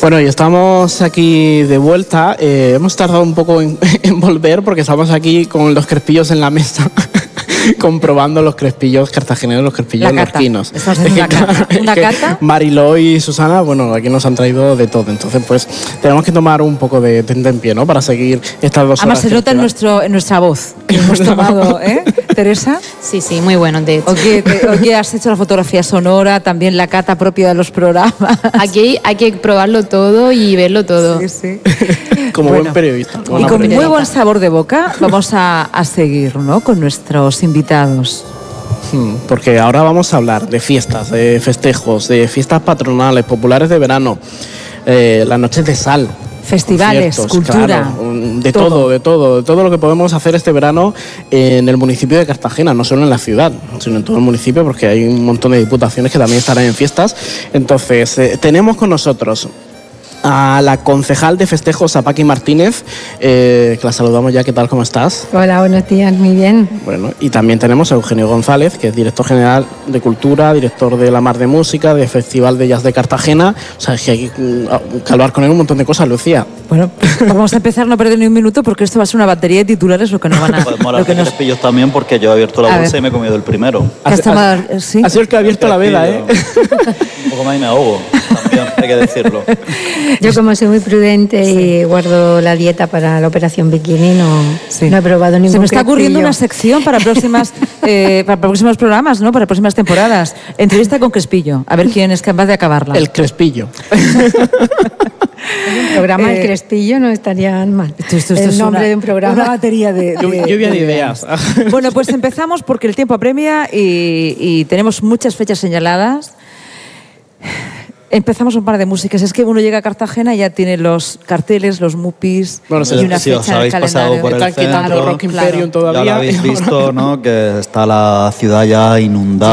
Bueno, y estamos aquí de vuelta. Hemos tardado un poco en volver porque estamos aquí con los crespillos en la mesa. Comprobando los crespillos cartageneros, los crespillos lorquinos. Estamos haciendo una cata. Mariló y Susana, bueno, aquí nos han traído de todo. Entonces, pues, tenemos que tomar un poco de tentempié, ¿no? Para seguir estas 2 horas. Además, se nota en nuestra voz que hemos tomado, ¿eh? Teresa. Sí, muy bueno, de hecho. ¿O qué has hecho la fotografía sonora, también la cata propia de los programas? Aquí hay que probarlo todo y verlo todo. Sí. Como buen periodista. Y con muy buen sabor de boca vamos a seguir, ¿no? Con nuestros invitados. Porque ahora vamos a hablar de fiestas, de festejos, de fiestas patronales, populares de verano, las noches de sal. Festivales, cultura. Claro, de todo lo que podemos hacer este verano en el municipio de Cartagena, no solo en la ciudad, sino en todo el municipio, porque hay un montón de diputaciones que también estarán en fiestas. Entonces, tenemos con nosotros a la concejal de festejos, a Paqui Martínez, que la saludamos ya. ¿Qué tal? ¿Cómo estás? Hola, buenos días, muy bien. Bueno, y también tenemos a Eugenio González, que es director general de Cultura, director de la Mar de Música, de Festival de Jazz de Cartagena. O sea, que hay que hablar con él un montón de cosas, Lucía. Bueno, vamos a empezar, no perder ni un minuto, porque esto va a ser una batería de titulares, lo que nos van a... Podemos hablar de crespillos también, porque yo he abierto la bolsa y me he comido el primero. Ha sido el que ha abierto la veda, ¿eh? Un poco más y me ahogo, también, hay que decirlo. Yo, como soy muy prudente y guardo la dieta para la operación bikini, no he probado ningún. Se me está ocurriendo crespillo. una sección para para próximos programas, ¿no? Para próximas temporadas. Entrevista con Crespillo, a ver quién es capaz de acabarla. El Crespillo. Un programa El Crespillo no estaría mal. Esto el nombre de un programa. Una batería de lluvia de ideas. Bueno, pues empezamos porque el tiempo apremia y tenemos muchas fechas señaladas. Empezamos un par de músicas. Es que uno llega a Cartagena y ya tiene los carteles, los mupis, bueno, y una fecha os en el habéis pasado calendario. por el Están quitando centro, Rock Imperium todavía. ya lo habéis visto, ¿no? Que está la ciudad ya inundada.